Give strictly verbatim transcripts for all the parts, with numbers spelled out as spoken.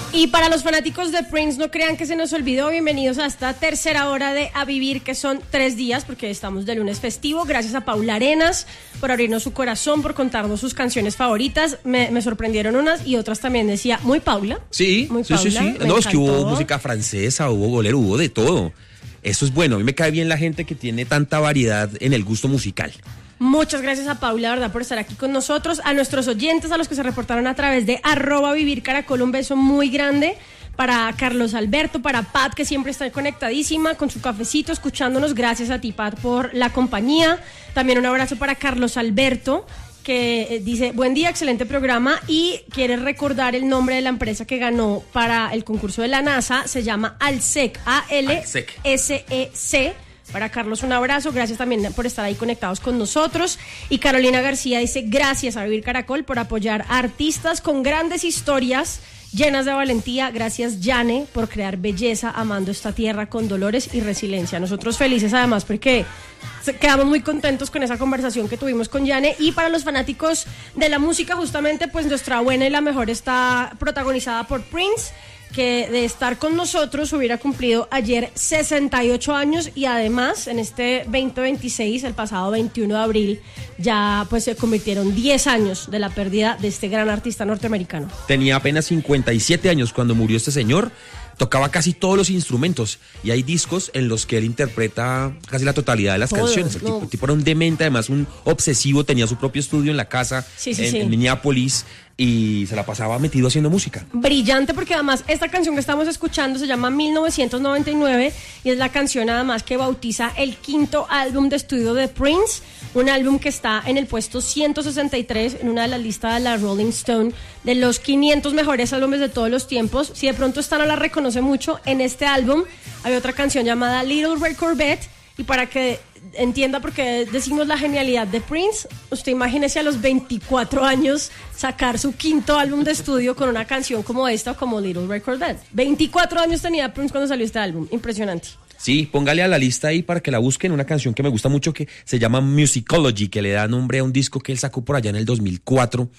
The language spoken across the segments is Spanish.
Y para los fanáticos de Prince, no crean que se nos olvidó, bienvenidos a esta tercera hora de A Vivir, que son tres días, porque estamos de lunes festivo. Gracias a Paula Arenas por abrirnos su corazón, por contarnos sus canciones favoritas. Me, me sorprendieron unas y otras también, decía, muy Paula. Sí, muy sí, Paula, sí, sí. me No, encantó. es que hubo música francesa, hubo bolero, hubo de todo. Eso es bueno, a mí me cae bien la gente que tiene tanta variedad en el gusto musical. Muchas gracias a Paula, verdad, por estar aquí con nosotros. A nuestros oyentes, a los que se reportaron a través de arroba Vivir Caracol, un beso muy grande. Para Carlos Alberto, para Pat, que siempre está conectadísima con su cafecito, escuchándonos. Gracias a ti, Pat, por la compañía. También un abrazo para Carlos Alberto, que eh, dice, buen día, excelente programa, y quiere recordar el nombre de la empresa que ganó para el concurso de la NASA. Se llama Alsec, A L S E C. Para Carlos, un abrazo, gracias también por estar ahí conectados con nosotros. Y Carolina García dice, gracias a Vivir Caracol por apoyar a artistas con grandes historias llenas de valentía. Gracias, Yane, por crear belleza, amando esta tierra con dolores y resiliencia. Nosotros felices además porque quedamos muy contentos con esa conversación que tuvimos con Yane. Y para los fanáticos de la música, justamente, pues nuestra buena y la mejor está protagonizada por Prince, que de estar con nosotros hubiera cumplido ayer sesenta y ocho años, y además en este veinte veintiséis, el pasado veintiuno de abril, ya pues se convirtieron diez años de la pérdida de este gran artista norteamericano. Tenía apenas cincuenta y siete años cuando murió este señor, tocaba casi todos los instrumentos y hay discos en los que él interpreta casi la totalidad de las Todo, canciones. El no. tipo, el tipo era un demente, además un obsesivo, tenía su propio estudio en la casa, Sí, sí, en, sí. en Minneapolis, y se la pasaba metido haciendo música. Brillante, porque además esta canción que estamos escuchando se llama mil novecientos noventa y nueve y es la canción además que bautiza el quinto álbum de estudio de Prince, un álbum que está en el puesto ciento sesenta y tres en una de las listas de la Rolling Stone de los quinientos mejores álbumes de todos los tiempos. Si de pronto esta no la reconoce mucho, en este álbum hay otra canción llamada Little Red Corvette, y para que entienda por qué decimos la genialidad de Prince, usted imagínese a los veinticuatro años sacar su quinto álbum de estudio con una canción como esta o como Little Red Corvette. veinticuatro años tenía Prince cuando salió este álbum, impresionante. Sí, póngale a la lista ahí para que la busquen, una canción que me gusta mucho que se llama Musicology, que le da nombre a un disco que él sacó por allá en el dos mil cuatro,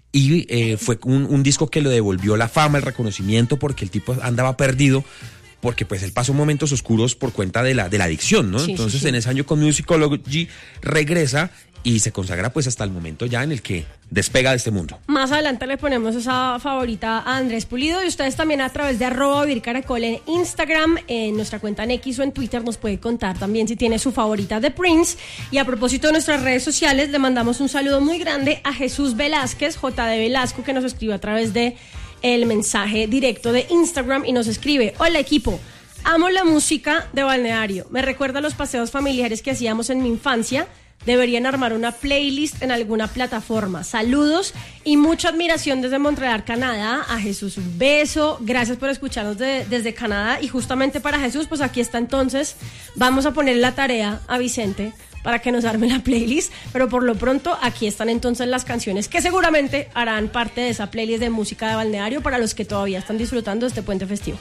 y eh, fue un, un disco que le devolvió la fama, el reconocimiento, porque el tipo andaba perdido, porque pues él pasó momentos oscuros por cuenta de la, de la adicción, ¿no? Sí, Entonces sí, sí. en ese año con Musicology regresa y se consagra pues hasta el momento ya en el que despega de este mundo. Más adelante le ponemos esa favorita a Andrés Pulido, y ustedes también a través de arroba Vivir Caracol en Instagram, en nuestra cuenta en X o en Twitter nos puede contar también si tiene su favorita de Prince. Y a propósito de nuestras redes sociales, le mandamos un saludo muy grande a Jesús Velázquez, J D Velasco, que nos escribió a través de el mensaje directo de Instagram y nos escribe: hola equipo, amo la música de Balneario, me recuerda a los paseos familiares que hacíamos en mi infancia. Deberían armar una playlist en alguna plataforma. Saludos y mucha admiración desde Montreal, Canadá. A Jesús un beso, gracias por escucharnos de, desde Canadá. Y justamente para Jesús, pues aquí está entonces, vamos a poner la tarea a Vicente para que nos arme la playlist, pero por lo pronto aquí están entonces las canciones que seguramente harán parte de esa playlist de música de Balneario para los que todavía están disfrutando de este puente festivo.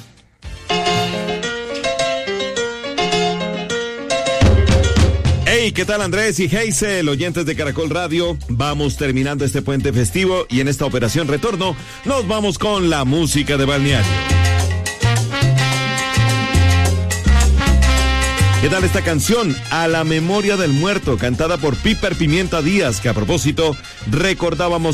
Hey, ¿qué tal Andrés y Heisel, oyentes de Caracol Radio? Vamos terminando este puente festivo y en esta operación retorno nos vamos con la música de Balneario. ¿Qué tal esta canción? A la memoria del muerto, cantada por Piper Pimienta Díaz, que a propósito recordábamos